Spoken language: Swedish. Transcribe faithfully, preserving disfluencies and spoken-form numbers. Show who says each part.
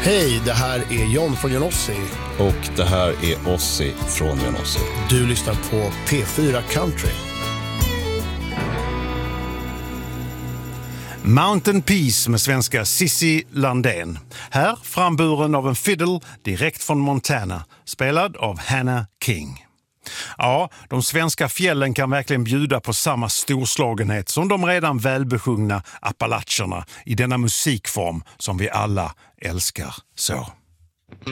Speaker 1: Hej, det här är John från Johnossi.
Speaker 2: Och det här är Ossi från Johnossi.
Speaker 1: Du lyssnar på P fyra Country.
Speaker 3: Mountain Peace med svenska Sissi Landén. Här framburen av en fiddle direkt från Montana, spelad av Hannah King. Ja, de svenska fjällen kan verkligen bjuda på samma storslagenhet som de redan välbesjungna Appalacherna i denna musikform som vi alla älskar så.